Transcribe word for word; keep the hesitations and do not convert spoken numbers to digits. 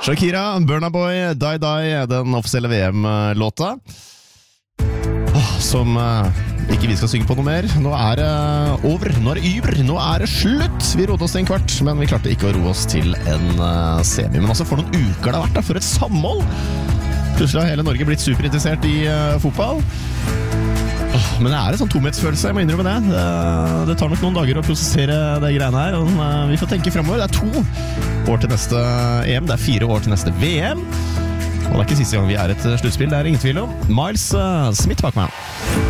Shakira, Burna Boy, Die Die, den offisielle V M-låta. Åh, som uh, ikke vi skal synge på noe mer. Nå er det uh, over, nå er det yber, nå er det slutt. Vi rodde oss til en kvart, men vi klarte ikke å roe oss til en uh, semi. Men altså, for noen uker det har vært da, for et samhold. Plutselig har hele Norge blitt superinteressert i uh, fotball. Åh, men det er en sånn tomhetsfølelse, jeg må innrømme det. det. Det tar nok noen dager å prosessere de greiene her. Og, uh, vi får tenke fremover. Det er to år til neste E M, det er fire år til neste V M. Og det er ikke siste gang vi er et sluttspill, det er ingen tvil om. Miles uh, Smith bak meg.